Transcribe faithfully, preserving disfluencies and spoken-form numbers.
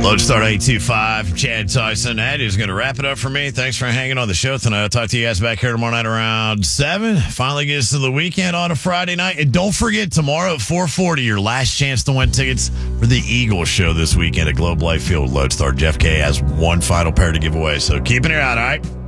Lodestar eight two five, Chad Tyson. That is going to wrap it up for me. Thanks for hanging on the show tonight. I'll talk to you guys back here tomorrow night around seven. Finally gets to the weekend on a Friday night. And don't forget, tomorrow at four forty, your last chance to win tickets for the Eagles show this weekend at Globe Life Field with Lodestar. Jeff K has one final pair to give away, so keep an ear out, all right?